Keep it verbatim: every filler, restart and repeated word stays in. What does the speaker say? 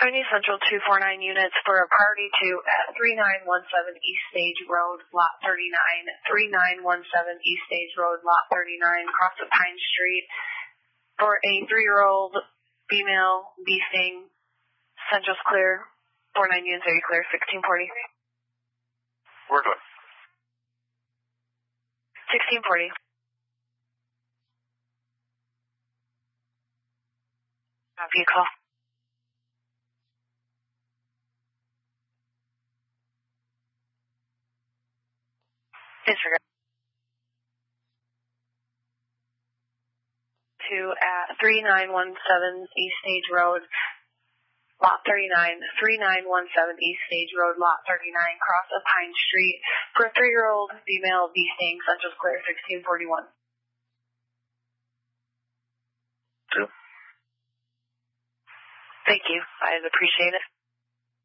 Phoenix Central two forty-nine units for a priority two at three nine one seven East Stage Road, Lot thirty-nine. three nine one seven East Stage Road, Lot thirty-nine, across the Pine Street for a three-year-old female bee sting. Central's clear. forty-nine units, are you clear? sixteen forty. We're good. sixteen forty. Copy, call. Disregard. Two at three nine one seven East Stage Road, Lot thirty-nine. three nine one seven East Stage Road, Lot thirty-nine, cross of Pine Street for a three-year-old female bee sting. Central's clear. sixteen forty-one. Two. Thank you. I appreciate it.